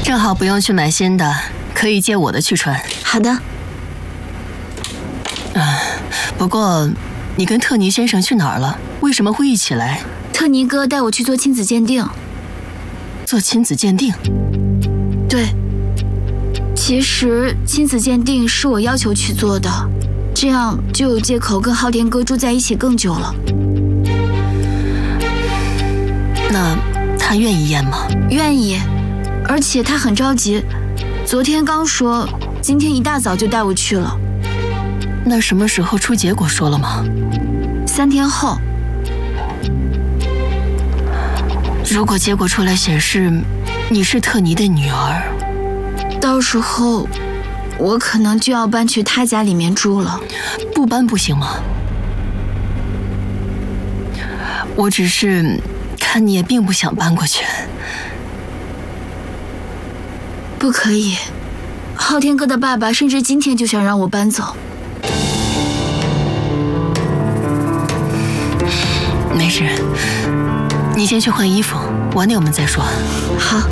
正好不用去买新的，可以借我的去穿。 好的。 不过，你跟特尼先生去哪儿了？为什么会一起来？ 特尼哥带我去做亲子鉴定。 做亲子鉴定？ 对。其实亲子鉴定是我要求去做的，这样就有借口跟昊天哥住在一起更久了。 那他愿意验吗？ 愿意，而且他很着急，昨天刚说，今天一大早就带我去了。 那什么时候出结果说了吗 ？3天后。 如果结果出来显示你是特尼的女儿， 到时候我可能就要搬去他家里面住了。 不搬不行吗？我只是看你也并不想搬过去。 不可以，昊天哥的爸爸甚至今天就想让我搬走。 没事，你先去换衣服，晚点我们再说。 好。